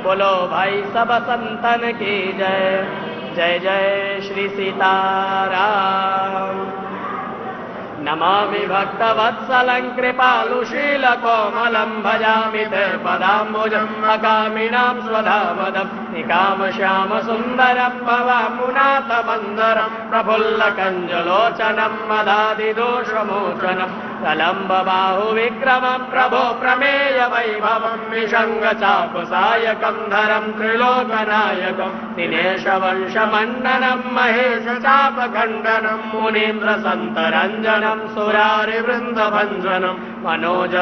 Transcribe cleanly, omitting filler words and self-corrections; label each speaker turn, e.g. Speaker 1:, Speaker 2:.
Speaker 1: बोलो भाई सब संतन की जय। जय जय श्री सीताराम। नमामि भक्तवत्सलं कृपालुशीलकोमलं भजामि ते पदाम्बुजम् अकामिनां स्वधावदम् निकामश्यामसुन्दरं भवामुनाथमन्दरं प्रफुल्लकञ्जलोचनं मदादिदोषमोचनं प्रलम्बबाहुविक्रमं प्रभो प्रमेय वैभवं विशङ्गचापसायकं धरं त्रिलोकनायकं दिनेशवंशमण्डनं महेशचापखण्डनं मुनीन्द्रसन्तरञ्जनं सुरारिवृन्दभञ्जनं मनोज